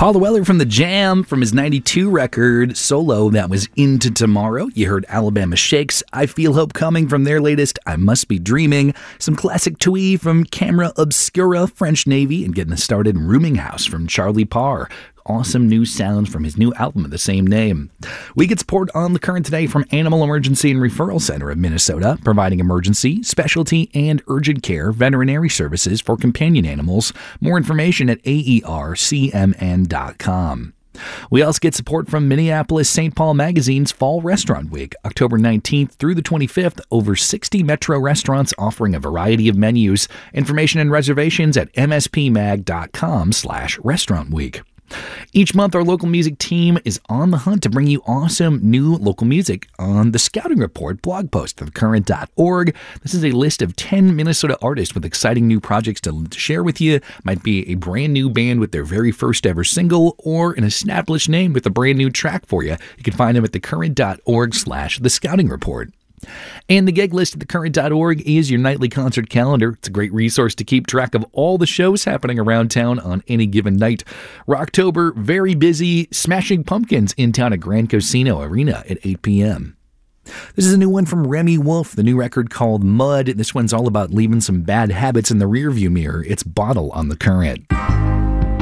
Paul Weller from The Jam from his 92 record, Solo, that was Into Tomorrow. You heard Alabama Shakes, I Feel Hope Coming from their latest, I Must Be Dreaming. Some classic twee from Camera Obscura, French Navy, and getting us started, Rooming House from Charlie Parr. Awesome new sounds from his new album of the same name. We get support on The Current today from Animal Emergency and Referral Center of Minnesota, providing emergency, specialty, and urgent care veterinary services for companion animals. More information at aercmn.com. We also get support from Minneapolis St. Paul Magazine's Fall Restaurant Week, October 19th through the 25th. Over 60 metro restaurants offering a variety of menus. Information and reservations at mspmag.com/restaurantweek. Each month, our local music team is on the hunt to bring you awesome new local music on the Scouting Report blog post at thecurrent.org. This is a list of 10 Minnesota artists with exciting new projects to share with you. Might be a brand new band with their very first ever single or an established name with a brand new track for you. You can find them at thecurrent.org/thescoutingreport. And the gig list at thecurrent.org is your nightly concert calendar. It's a great resource to keep track of all the shows happening around town on any given night. Rocktober, very busy. Smashing Pumpkins in town at Grand Casino Arena at 8 p.m. This is a new one from Remy Wolf, the new record called Mud. This one's all about leaving some bad habits in the rearview mirror. It's Bottle on The Current.